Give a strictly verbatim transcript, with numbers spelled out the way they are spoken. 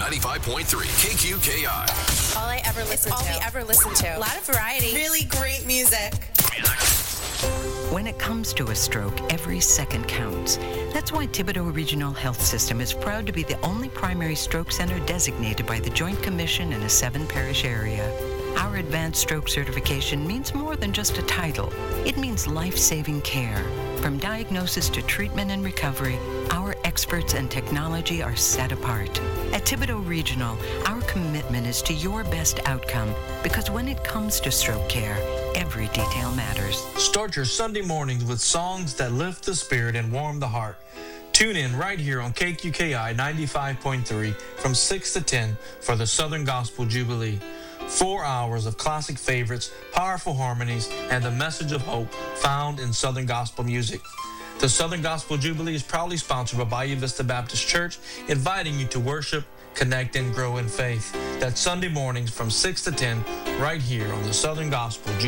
ninety-five point three K Q K I. All I ever listen all to. we ever listen to. A lot of variety. Really great music. When it comes to a stroke, every second counts. That's why Thibodaux Regional Health System is proud to be the only primary stroke center designated by the Joint Commission in a seven-parish area. Our advanced stroke certification means more than just a title. It means life-saving care. From diagnosis to treatment and recovery, our experts and technology are set apart. At Thibodaux Regional, our commitment is to your best outcome because when it comes to stroke care, every detail matters. Start your Sunday mornings with songs that lift the spirit and warm the heart. Tune in right here on K Q K I ninety-five point three from six to ten for the Southern Gospel Jubilee. Four hours of classic favorites, powerful harmonies, and the message of hope found in Southern Gospel music. The Southern Gospel Jubilee is proudly sponsored by Bayou Vista Baptist Church, inviting you to worship, connect, and grow in faith. That's Sunday mornings from six to ten right here on the Southern Gospel Jubilee.